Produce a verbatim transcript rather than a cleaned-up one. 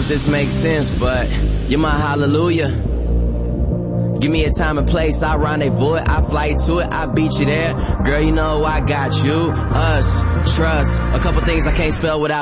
if this makes sense, but you're my hallelujah. Give me a time and place, I rendezvous it, I fly to it, I beat you there. Girl, you know I got you, us, trust, a couple things I can't spell without